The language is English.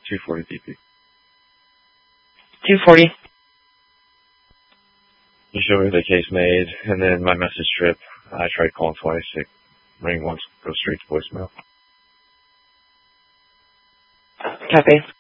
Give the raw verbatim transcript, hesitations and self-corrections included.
two forty D P. two forty. You show me the case made, and then my message strip. I tried calling twice. It ring once, go straight to voicemail. Copy.